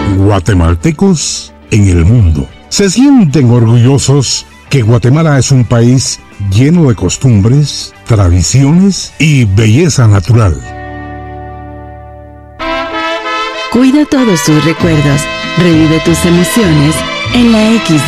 Guatemaltecos en el mundo se sienten orgullosos que Guatemala es un país lleno de costumbres, tradiciones y belleza natural. Cuida todos tus recuerdos, revive tus emociones en la X